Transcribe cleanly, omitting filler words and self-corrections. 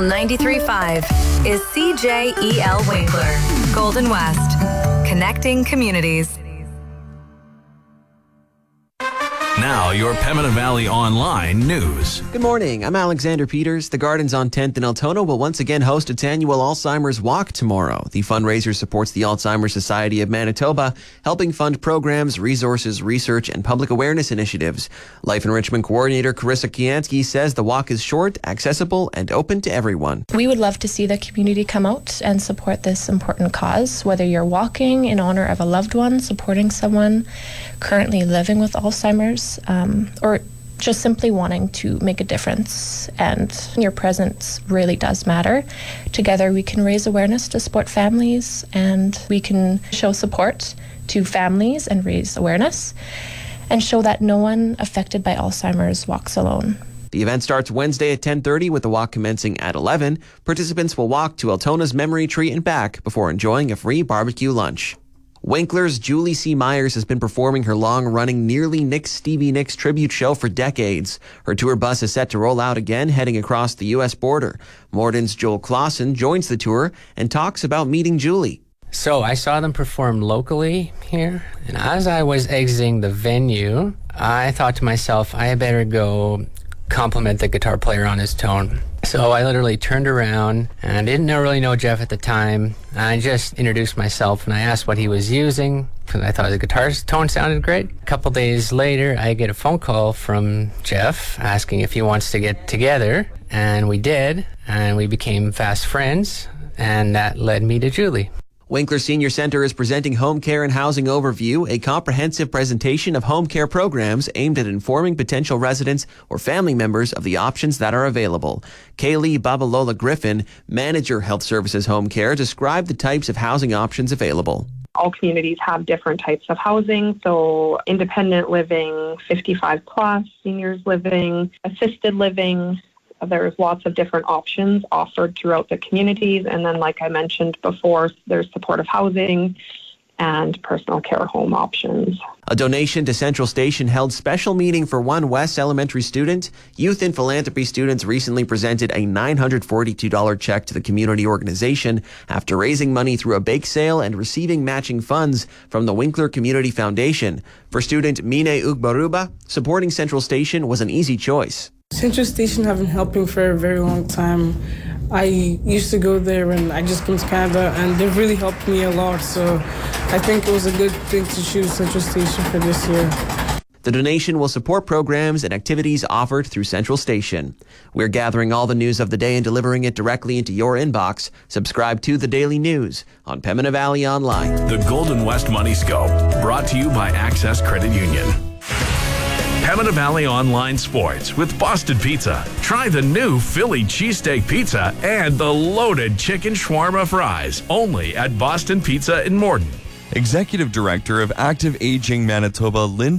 93.5 is CJEL Winkler, Golden West, connecting communities. Now, your Pembina Valley Online news. Good morning. I'm Alexander Peters. The Gardens on 10th and Altona will once again host its annual Alzheimer's Walk tomorrow. The fundraiser supports the Alzheimer's Society of Manitoba, helping fund programs, resources, research, and public awareness initiatives. Life Enrichment Coordinator Carissa Kiansky says the walk is short, accessible, and open to everyone. We would love to see the community come out and support this important cause, whether you're walking in honor of a loved one, supporting someone currently living with Alzheimer's, or just simply wanting to make a difference, and your presence really does matter. Together we can raise awareness to support families, and we can show support to families and raise awareness and show that no one affected by Alzheimer's walks alone. The event starts Wednesday at 10:30 with the walk commencing at 11. Participants will walk to Altona's Memory Tree and back before enjoying a free barbecue lunch. Winkler's Julie C. Myers has been performing her long-running Nearly Nicks Stevie Nicks tribute show for decades. Her tour bus is set to roll out again, heading across the U.S. border. Morden's Joel Clausen joins the tour and talks about meeting Julie. So I saw them perform locally here, and as I was exiting the venue, I thought to myself, I better go compliment the guitar player on his tone. So I literally turned around, and I didn't really know Jeff at the time. I just introduced myself, and I asked what he was using, because I thought the guitar's tone sounded great. A couple days later, I get a phone call from Jeff asking if he wants to get together, and we did, and we became fast friends, and that led me to Julie. Winkler Senior Center is presenting Home Care and Housing Overview, a comprehensive presentation of home care programs aimed at informing potential residents or family members of the options that are available. Kaylee Babalola Griffin, Manager Health Services Home Care, described the types of housing options available. All communities have different types of housing, so independent living, 55 plus, seniors living, assisted living. There's lots of different options offered throughout the communities. And then, like I mentioned before, there's supportive housing and personal care home options. A donation to Central Station held special meeting for one West Elementary student. Youth and Philanthropy students recently presented a $942 check to the community organization after raising money through a bake sale and receiving matching funds from the Winkler Community Foundation. For student Mine Ugbaruba, supporting Central Station was an easy choice. Central Station have been helping for a very long time. I used to go there when I just came to Canada, and they've really helped me a lot. So I think it was a good thing to choose Central Station for this year. The donation will support programs and activities offered through Central Station. We're gathering all the news of the day and delivering it directly into your inbox. Subscribe to The Daily News on Pembina Valley Online. The Golden West Money Scope, brought to you by Access Credit Union. Pembina Valley Online Sports with Boston Pizza. Try the new Philly cheesesteak pizza and the loaded chicken shawarma fries, only at Boston Pizza in Morden. Executive Director of Active Aging Manitoba, Lynn